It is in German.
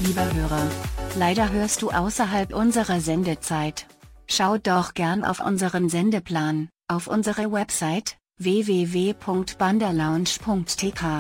Lieber Hörer, leider hörst du außerhalb unserer Sendezeit. Schau doch gern auf unseren Sendeplan, auf unsere Website, www.bandalounge.tk.